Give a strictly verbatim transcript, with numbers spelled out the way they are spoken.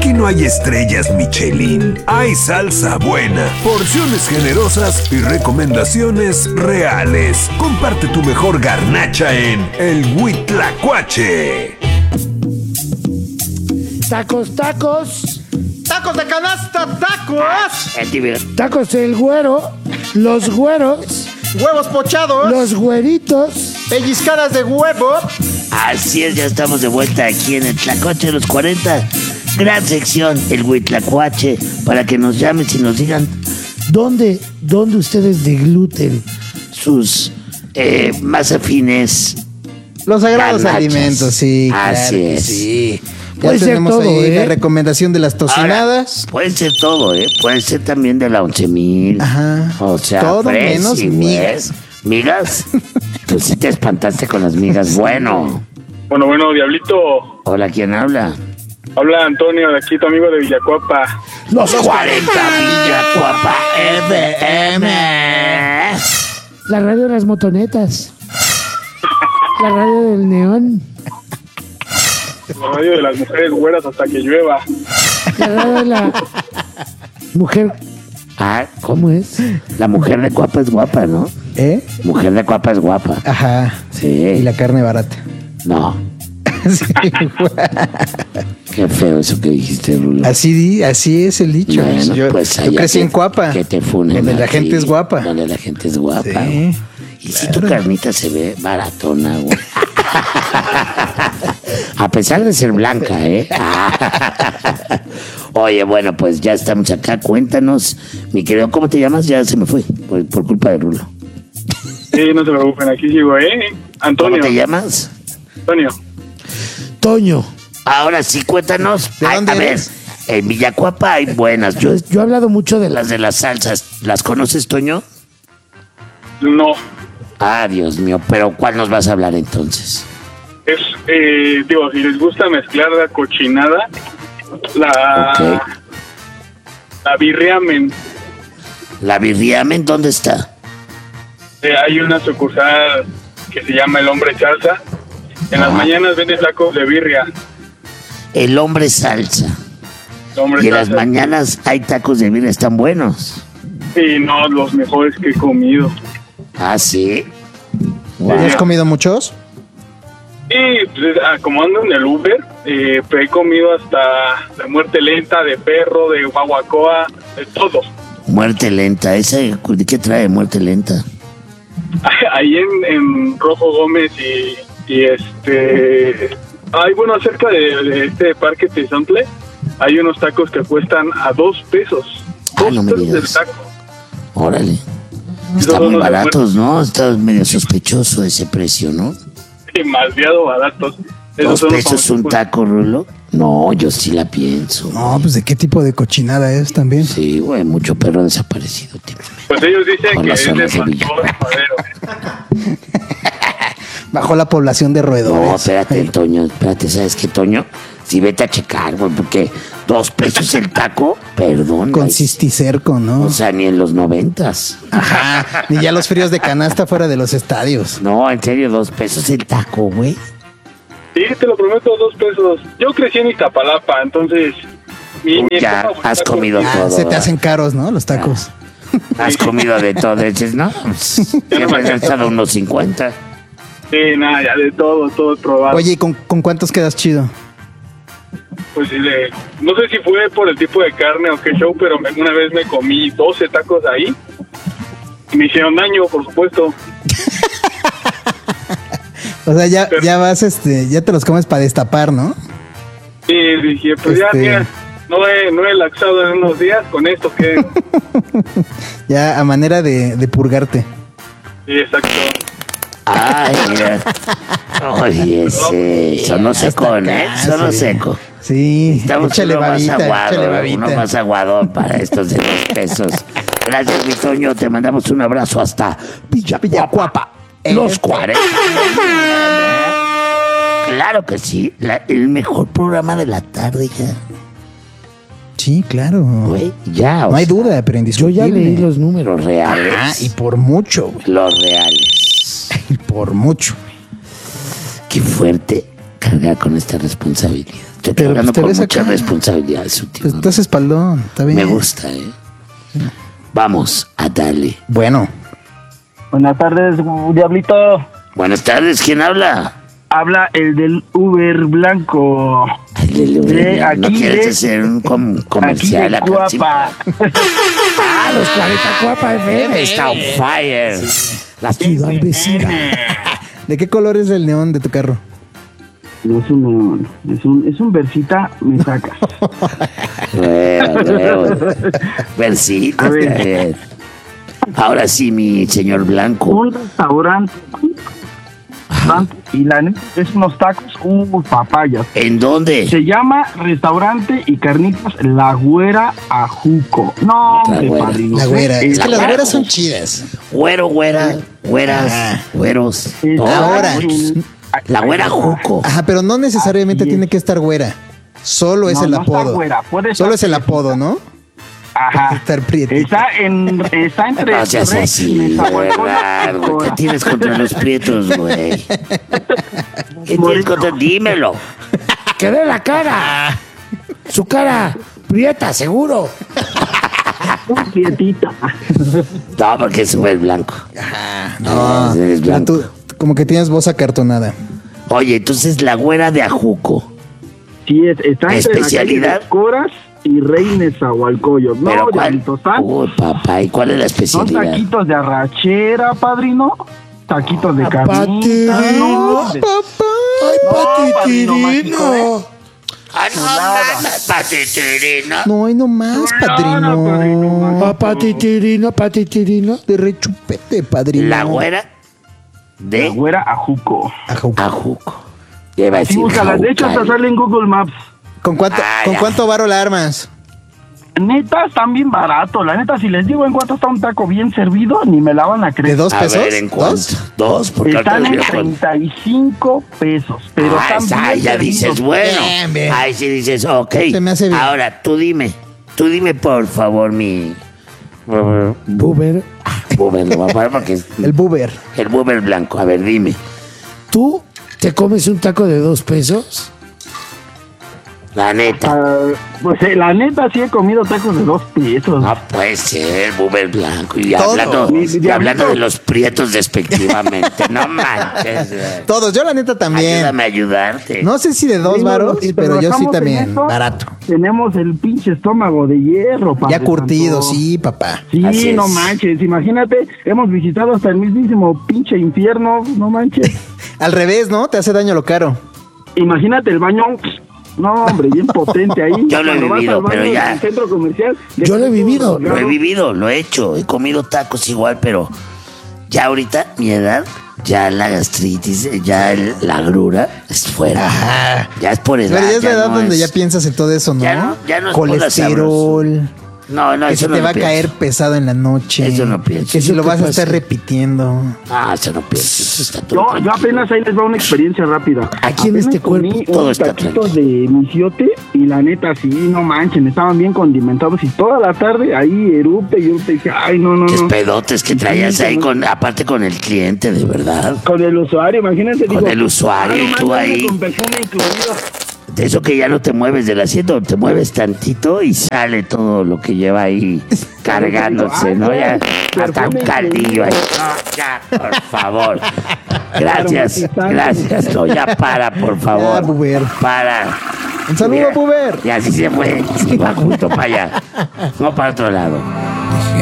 Aquí no hay estrellas Michelin, hay salsa buena, porciones generosas y recomendaciones reales. Comparte tu mejor garnacha en el Huitlacoche. Tacos, tacos. ¡Tacos de canasta, tacos! Tacos el güero, los güeros, ¡Huevos pochados! los güeritos. ¡Pellizcadas de huevo! Así es, ya estamos de vuelta aquí en el Tlacoche de los cuarenta. Gran sección, el Huitlacoche, para que nos llamen y nos digan dónde, dónde ustedes degluten sus eh, más afines. Los sagrados garnachas. alimentos, sí. Así claro que es. Sí. Ya Puede ser tenemos todo, ahí ¿eh? la recomendación de las Ahora, tocinadas. puede ser todo, ¿eh? Puede ser también de la once mil. Ajá. O sea, Todo fresi, menos güey. migas. ¿Migas? Tú sí te espantaste con las migas. Bueno. Bueno, bueno, Diablito. Hola, ¿quién habla? Habla Antonio, de aquí tu amigo de Villacuapa. Los cuarenta Villacuapa F M. La radio de las motonetas. La radio del neón. La radio de las mujeres güeras hasta que llueva. La radio de la mujer. Ah, ¿Cómo es? la mujer de Cuapa es guapa, ¿no? ¿Eh? Mujer de Cuapa es guapa. Ajá. Sí. Y la carne barata. No. Sí, güey. Qué feo eso que dijiste, Rulo. así, di- así es el dicho. Bueno, yo, pues yo allá crecí que- en Cuapa. Que te funen. Donde la aquí, gente es guapa. Donde la gente es guapa. Sí, güey. Y si tu carnita se ve baratona, güey. A pesar de ser blanca, ¿eh? Oye, bueno, pues ya estamos acá. Cuéntanos, mi querido, ¿cómo te llamas? Ya se me fue, por, por culpa de Rulo. Sí, no se preocupen, aquí sigo, ¿eh? Antonio. ¿Cómo te llamas? Antonio. Toño. Ahora sí, cuéntanos. ¿De Ay, dónde a ver, eres? en Villacuapa hay buenas. Yo, Yo he hablado mucho de las. las de las salsas, ¿las conoces, Toño? No. Ah, Dios mío, pero ¿cuál nos vas a hablar entonces? Es, eh, digo, si les gusta mezclar la cochinada, la... Ok. La birriamen. ¿La birriamen dónde está? Eh, hay una sucursal que se llama El Hombre Salsa. En las Ajá. mañanas vende tacos de birria. El hombre salsa. El Hombre Y en las Salsa. mañanas hay tacos de birria, están buenos. Sí, no, los mejores que he comido. Ah, sí. ¿Has comido muchos? Y pues, ah, como ando en el Uber, eh, pues, he comido hasta la muerte lenta de perro, de guaguacoa, de todo. Muerte lenta, ¿esa de qué trae muerte lenta? Ahí en, en Rojo Gómez y, y este... Ay, bueno, cerca de, de este parque Tezontle, hay unos tacos que cuestan a dos pesos. Ah, Dos no me pesos digas. el taco. Órale. Esos Están son muy los de baratos, ¿no? Está medio sospechoso ese precio, ¿no? Demasiado baratos. Esos ¿Dos son los pesos un famosos. taco, Rulo? No, yo sí la pienso. No, pues ¿de qué tipo de cochinada es también? Sí, güey, mucho perro desaparecido últimamente. Pues ellos dicen Con que las es de zonas de pastor Villacuapa. madero. Bajó la población de roedores. No, espérate, Ahí. Toño, espérate, ¿sabes qué, Toño? Sí, vete a checar, güey, porque dos pesos el taco, perdón. Con güey. cisticerco, ¿no? O sea, ni en los noventas. Ajá. Ni ya los fríos de canasta fuera de los estadios. No, en serio, dos pesos el taco, güey. Sí, te lo prometo, dos pesos. Yo crecí en Iztapalapa, entonces... Mi, mi Ya etapa has fue- comido Ah, todo. se te hacen caros, ¿no? Los tacos. Has comido de todo, dices, ¿no? Siempre has estado unos cincuenta. Sí, nada, ya de todo, todo he probado. Oye, ¿y con, con cuántos quedas chido? Pues sí, de- no sé si fue por el tipo de carne o qué show, pero me- una vez me comí doce tacos ahí. Y me hicieron daño, por supuesto. O sea, ya, ya vas, este, ya te los comes para destapar, ¿no? Y dije, pues ya, Este- mira, no he, no he laxado en unos días, con esto que... Ya a manera de, de purgarte. Sí, exacto. Ay, mira. Oye, ese. Sonó seco, ¿eh? Sonó sí. seco. Sí, Estamos échale uno más babita, échale aguado, uno babita. más aguado para estos de dos pesos. Gracias, mi Toño. Te mandamos un abrazo hasta Villa Villacuapa. Los cuarenta. Claro que sí. La- el mejor programa de la tarde ya. Sí, claro. Güey, ya. o No hay sea, duda, pero Yo indiscutible. ya leí los números. Los reales. Ah, y por mucho, güey. Los reales. Y por mucho. Qué fuerte. cargar con esta responsabilidad. Estoy Pero, cargando pues, te con ves mucha acá. responsabilidad Pues últimamente. estás espaldón, está bien. Me gusta, ¿eh? Vamos a darle. Bueno, Buenas tardes, Diablito. Buenas tardes, ¿quién habla? Habla el del Uber blanco. Ay, Lele, De ¿no aquí quieres de- hacer un com- Aquí comercial de acá? Cuapa. Ah, los cuarenta Cuapa F M. Está on fire. La ciudad vecina. ¿de qué color es el neón de tu carro? No es un neón, es un, es un versita, me sacas. Bueno, bueno. Versita, A ver. está bien. Ahora sí, mi señor Blanco. Un restaurante. Y la neta es unos tacos, uh, papayas. ¿En dónde? Se llama Restaurante y Carnitas La Güera Ajuco. No, La hombre, Güera. padrino. La güera. Es La que las güera. güeras son chidas. Güero, güera, güeras, güeros. Está No, Ahora. en- La güera Juco. Ajá, pero no necesariamente Así es. tiene que estar güera. Solo es No, el no está apodo. güera, puede Solo es estar el apodo, ¿no? Ajá. Estar prietita. Está en está entre No seas Rex, así, Nezahualcóyotl ¿verdad, y güey? ¿Qué Cora. tienes contra los prietos, güey? ¿Qué tienes contra? Dímelo. Que ve la cara. Su cara prieta, seguro. Prietita. No, porque es súper blanco. No, Eres pero blanco. tú como que tienes voz acartonada. Oye, entonces la güera de Ajuco. Sí, es, está entre ¿Especialidad? la calle de Coras y Rey Nezahualcóyotl. Pero No, ¿cuál? Diablito, están- Uy, papá, ¿y cuál es la son especialidad? taquitos de arrachera, padrino. Taquitos de carnita. Patirino, No, de- papá. Ay, No, padrino patitirino. Ah, no, mames, patitirino. No, hay nomás, Chulada, padrino. padrino. Ah, patitirino, patitirino. De rechupete, padrino. La güera La de Güera Ajuco. Ajá. Ajuco. Lleva Sí, búscala. De hecho, hasta sale en Google Maps. ¿Con cuánto, Ah, ¿con ya. cuánto varo la armas? Neta, están bien baratos. La neta, si les digo en cuánto está un taco bien servido, ni me la van a ¿De creer. dos A pesos? ver, ¿en cuánto? ¿Dos? Dos, porque ahorita Están les en voy a contar. treinta y cinco pesos. Pero Ah, están esa, bien ya servidos. dices, bueno. Bien, bien. Ahí sí dices, ok. Se me hace bien. Ahora, tú dime. Tú dime, por favor, mi... Buber, Buber, lo voy a poner porque es El buber. el Buber blanco. A ver, dime. ¿tú te comes un taco de dos pesos? La neta. Ah, pues eh, la neta, sí he comido tacos de dos pesos. No puede ser, Buber blanco. Y Todo. hablando, Mi- y diablito. hablando de los prietos despectivamente. No manches. güey. Todos, yo la neta también. Ayúdame a ayudarte. No sé si de dos Sí, varos, si pero yo sí trabajamos en también. eso, Barato. Tenemos el pinche estómago de hierro, padre Ya curtido, santo. sí, papá. Sí, Así no es. manches. Imagínate, hemos visitado hasta el mismísimo pinche infierno. No manches. Al revés, ¿no? Te hace daño lo caro. Imagínate el baño. No, hombre, bien potente ahí. Yo lo he Cuando vas vivido, al baño pero ya. del centro comercial. Yo lo he vivido. Lo he vivido, lo he hecho. He comido tacos igual, pero ya ahorita, mi edad, ya la gastritis, ya el- la agrura es fuera. Ajá. Ya es por edad. Pero ya es la edad no donde es- ya piensas en todo eso, ¿no? Ya no- ya no es por la Colesterol. No, no, que eso se no te lo va a pienso. caer pesado en la noche. Eso no pienso. Que si Eso lo que vas a pasa. estar repitiendo. Ah, eso no pienso. Eso está todo Yo, yo tranquilo. apenas ahí les va una experiencia rápida. Aquí en Apenas este comí cuerpo todo unos está taquitos de misiote y la neta, sí, no manchen, estaban bien condimentados y toda la tarde ahí erupe y erupe y dije, ay, no, no, Qué no. pedotes que traías Sí, ahí, no. con aparte con el cliente, de verdad. Con el usuario, imagínate. Con el usuario ay, y no tú manches, ahí. Con perfume incluido. De eso que ya no te mueves del asiento, te mueves tantito y sale todo lo que lleva ahí cargándose, ¿no? Ya hasta un caldillo ahí. No, ya, por favor. Gracias, gracias. No, ya para, por favor. Ya, Buber. Para. Un saludo, Mira, Buber. Y así se fue. Se va justo para allá. No para otro lado.